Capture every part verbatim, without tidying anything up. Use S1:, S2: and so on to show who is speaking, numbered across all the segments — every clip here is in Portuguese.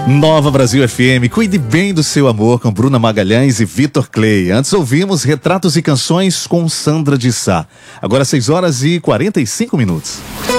S1: Nova Brasil F M, cuide bem do seu amor, com Bruna Magalhães e Vitor Clay. Antes ouvimos Retratos e Canções com Sandra de Sá. Agora seis horas e quarenta e cinco minutos.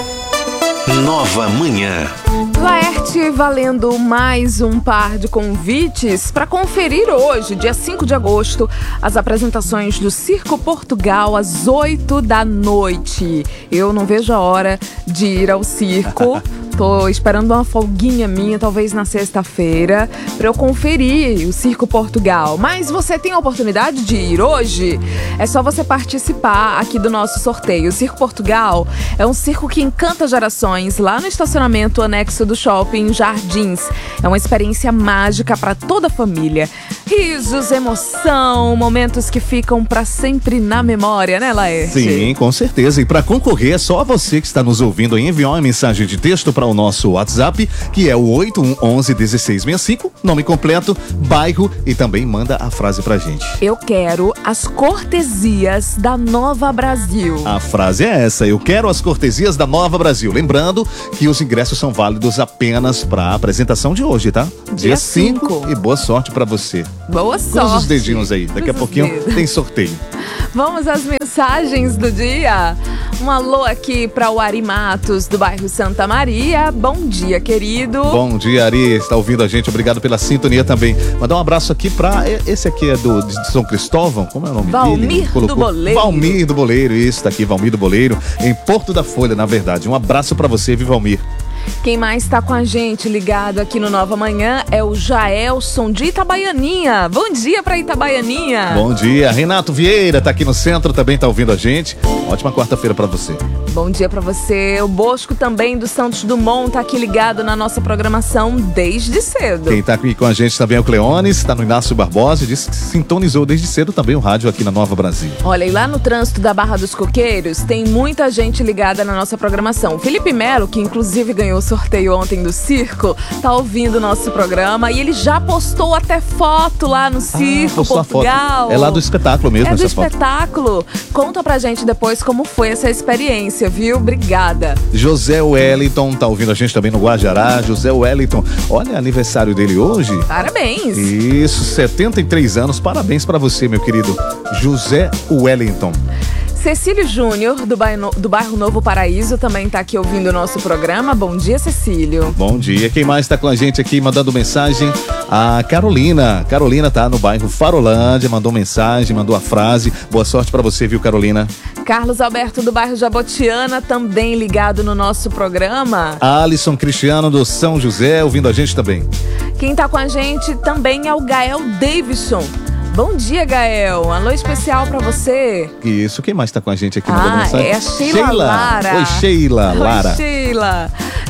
S2: Nova Manhã.
S3: Laerte valendo mais um par de convites para conferir hoje, dia cinco de agosto, as apresentações do Circo Portugal às oito da noite. Eu não vejo a hora de ir ao circo. Tô esperando uma folguinha minha, talvez na sexta-feira, para eu conferir o Circo Portugal. Mas você tem a oportunidade de ir hoje? É só você participar aqui do nosso sorteio. O Circo Portugal é um circo que encanta gerações lá no estacionamento anexo do Shopping Jardins. É uma experiência mágica para toda a família. Risos, emoção, momentos que ficam para sempre na memória, né, Laerte?
S1: Sim, com certeza. E para concorrer, é só você que está nos ouvindo aí enviar uma mensagem de texto para o nosso WhatsApp, que é o oito um um um, um seis seis cinco, nome completo, bairro e também manda a frase pra gente.
S3: Eu quero as cortesias da Nova Brasil.
S1: A frase é essa, eu quero as cortesias da Nova Brasil. Lembrando que os ingressos são válidos apenas para a apresentação de hoje, tá? Dia cinco. E boa sorte para você.
S3: Boa sorte.
S1: Cruza os dedinhos aí, daqui a pouquinho
S3: dedos.
S1: Tem sorteio.
S3: Vamos às mensagens do dia. Um alô aqui para o Ari Matos, do bairro Santa Maria. Bom dia, querido.
S1: Bom dia, Ari. Está ouvindo a gente? Obrigado pela sintonia também. Mandar um abraço aqui para... Esse aqui é do, de São Cristóvão. Como é o nome
S3: Valmir
S1: dele?
S3: Valmir do Boleiro.
S1: Valmir do Boleiro. Isso, tá aqui, Valmir do Boleiro. Em Porto da Folha, na verdade. Um abraço para você, viu, Valmir?
S3: Quem mais está com a gente ligado aqui no Nova Manhã é o Jaelson de Itabaianinha. Bom dia para Itabaianinha.
S1: Bom dia. Renato Vieira tá aqui no centro, também tá ouvindo a gente. Ótima quarta-feira para você.
S3: Bom dia para você. O Bosco também do Santos Dumont tá aqui ligado na nossa programação desde cedo.
S1: Quem tá aqui com a gente também é o Cleones, tá no Inácio Barbosa, disse que sintonizou desde cedo também o rádio aqui na Nova Brasil.
S3: Olha, e lá no trânsito da Barra dos Coqueiros tem muita gente ligada na nossa programação. Felipe Melo, que inclusive ganhou o sorteio ontem do circo, tá ouvindo o nosso programa e ele já postou até foto lá no Circo
S1: ah,
S3: Portugal.
S1: É lá do espetáculo mesmo,
S3: é
S1: essa
S3: do
S1: foto.
S3: espetáculo. Conta pra gente depois como foi essa experiência, viu? Obrigada.
S1: José Wellington tá ouvindo a gente também no Guajará. José Wellington, olha, aniversário dele hoje.
S3: Parabéns.
S1: Isso, setenta e três anos. Parabéns pra você, meu querido José Wellington.
S3: Cecílio Júnior, do bairro, do bairro Novo Paraíso, também está aqui ouvindo o nosso programa. Bom dia, Cecílio.
S1: Bom dia. Quem mais está com a gente aqui mandando mensagem? A Carolina. Carolina tá no bairro Farolândia, mandou mensagem, mandou a frase. Boa sorte para você, viu, Carolina?
S3: Carlos Alberto, do bairro Jabotiana, também ligado no nosso programa.
S1: Alisson Cristiano, do São José, ouvindo a gente também.
S3: Quem está com a gente também é o Gael Davidson. Bom dia, Gael. Um alô especial pra você.
S1: Isso, quem mais tá com a gente aqui?
S3: Ah, mensagem? É a Sheila,
S1: Sheila
S3: Lara.
S1: Oi, Sheila Lara.
S3: Oi, Sheila.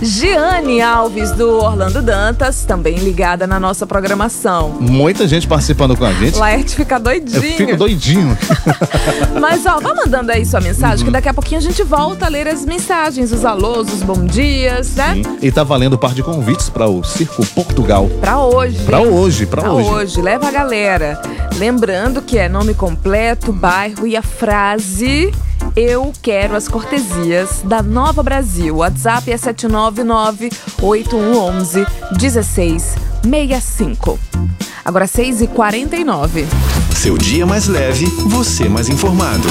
S3: Giane Alves, do Orlando Dantas, também ligada na nossa programação.
S1: Muita gente participando com a gente.
S3: Laerte fica doidinho.
S1: Eu fico doidinho.
S3: Mas, ó, vá mandando aí sua mensagem,
S1: uhum.
S3: que daqui a pouquinho a gente volta a ler as mensagens, os alôs, os bom dias, né?
S1: Sim. E tá valendo um par de convites para o Circo Portugal.
S3: Pra hoje.
S1: Pra hoje, pra,
S3: pra
S1: hoje.
S3: hoje. Leva a galera. Lembrando que é nome completo, bairro e a frase... Eu quero as cortesias da Nova Brasil. WhatsApp é sete nove nove, oito um um um, um seis seis cinco. Agora seis e quarenta e nove.
S2: Seu dia mais leve, você mais informado.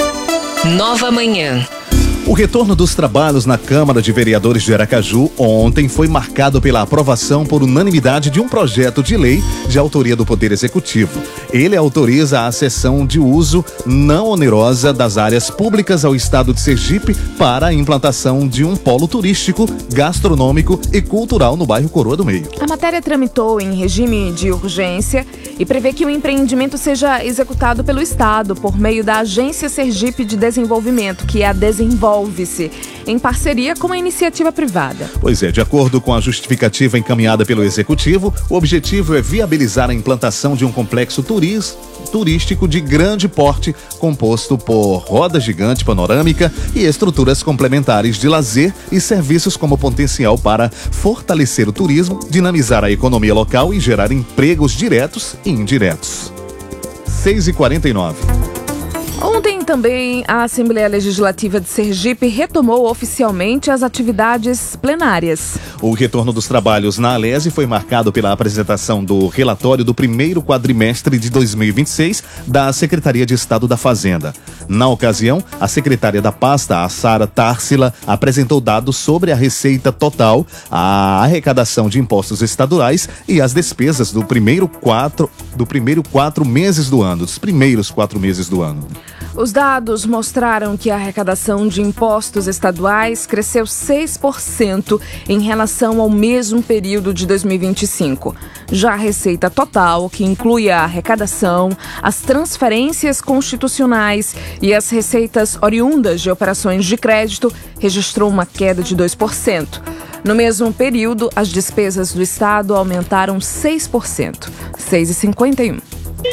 S4: Nova Manhã.
S1: O retorno dos trabalhos na Câmara de Vereadores de Aracaju ontem foi marcado pela aprovação por unanimidade de um projeto de lei de autoria do Poder Executivo. Ele autoriza a cessão de uso não onerosa das áreas públicas ao Estado de Sergipe para a implantação de um polo turístico, gastronômico e cultural no bairro Coroa do Meio.
S3: A matéria tramitou em regime de urgência e prevê que o empreendimento seja executado pelo Estado por meio da Agência Sergipe de Desenvolvimento, que é a Desenvolve-se, em parceria com a iniciativa privada.
S1: Pois é, de acordo com a justificativa encaminhada pelo Executivo, o objetivo é viabilizar a implantação de um complexo turis, turístico de grande porte, composto por roda gigante panorâmica e estruturas complementares de lazer e serviços como potencial para fortalecer o turismo, dinamizar a economia local e gerar empregos diretos e indiretos. seis e quarenta e nove.
S3: Um Ontem também a Assembleia Legislativa de Sergipe retomou oficialmente as atividades plenárias.
S1: O retorno dos trabalhos na Alese foi marcado pela apresentação do relatório do primeiro quadrimestre de dois mil e vinte e seis da Secretaria de Estado da Fazenda. Na ocasião, a secretária da pasta, a Sara Tarsila, apresentou dados sobre a receita total, a arrecadação de impostos estaduais e as despesas do primeiro quatro, do primeiro quatro meses do ano, dos primeiros quatro meses do ano.
S3: Os dados mostraram que a arrecadação de impostos estaduais cresceu seis por cento em relação ao mesmo período de dois mil e vinte e cinco. Já a receita total, que inclui a arrecadação, as transferências constitucionais e as receitas oriundas de operações de crédito, registrou uma queda de dois por cento. No mesmo período, as despesas do Estado aumentaram seis por cento, seis vírgula cinquenta e um.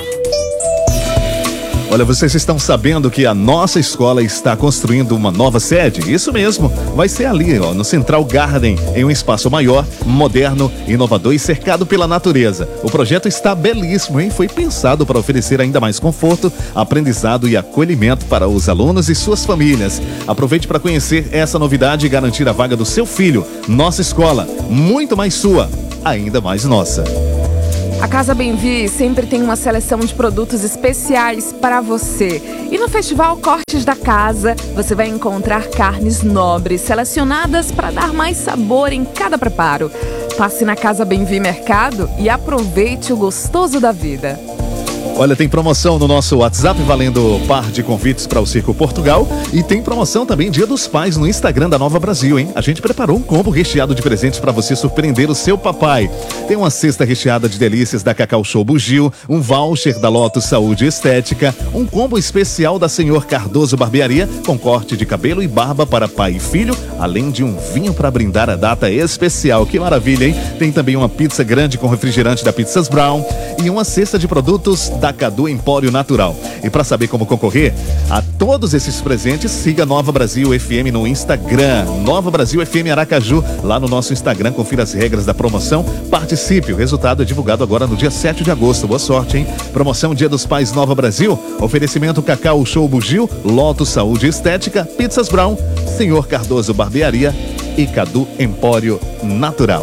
S1: Olha, vocês estão sabendo que a nossa escola está construindo uma nova sede? Isso mesmo, vai ser ali, ó, no Central Garden, em um espaço maior, moderno, inovador e cercado pela natureza. O projeto está belíssimo, hein? Foi pensado para oferecer ainda mais conforto, aprendizado e acolhimento para os alunos e suas famílias. Aproveite para conhecer essa novidade e garantir a vaga do seu filho. Nossa escola, muito mais sua, ainda mais nossa.
S3: A Casa Bem-Vi sempre tem uma seleção de produtos especiais para você. E no Festival Cortes da Casa, você vai encontrar carnes nobres, selecionadas para dar mais sabor em cada preparo. Passe na Casa Bem-Vi Mercado e aproveite o gostoso da vida.
S1: Olha, tem promoção no nosso WhatsApp valendo par de convites para o Circo Portugal e tem promoção também Dia dos Pais no Instagram da Nova Brasil, hein? A gente preparou um combo recheado de presentes para você surpreender o seu papai. Tem uma cesta recheada de delícias da Cacau Show Bugio, um voucher da Lotus Saúde e Estética, um combo especial da Senhor Cardoso Barbearia com corte de cabelo e barba para pai e filho, além de um vinho para brindar a data especial. Que maravilha, hein? Tem também uma pizza grande com refrigerante da Pizzas Brown e uma cesta de produtos da Cadu Empório Natural. E para saber como concorrer a todos esses presentes, siga Nova Brasil F M no Instagram, Nova Brasil F M Aracaju, lá no nosso Instagram, confira as regras da promoção, participe, o resultado é divulgado agora no dia sete de agosto, boa sorte, hein? Promoção Dia dos Pais Nova Brasil, oferecimento Cacau Show Bugio, Lotus Saúde e Estética, Pizzas Brown, Senhor Cardoso Barbearia e Cadu Empório Natural.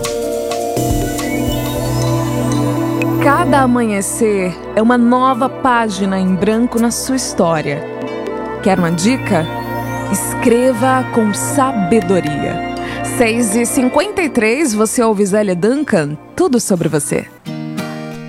S3: Cada amanhecer é uma nova página em branco na sua história. Quer uma dica? Escreva com sabedoria. seis e cinquenta e três, você ouve Zélia Duncan, tudo sobre você.